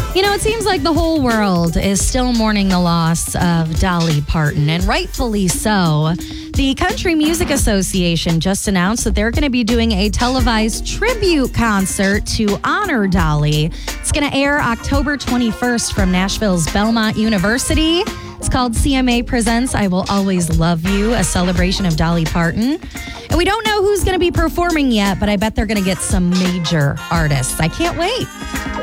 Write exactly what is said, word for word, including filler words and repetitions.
You know, it seems like the whole world is still mourning the loss of Dolly Parton, and rightfully so. The Country Music Association just announced that they're going to be doing a televised tribute concert to honor Dolly. It's going to air October twenty-first from Nashville's Belmont University. It's called C M A Presents I Will Always Love You, a celebration of Dolly Parton. And we don't know who's going to be performing yet, but I bet they're going to get some major artists. I can't wait.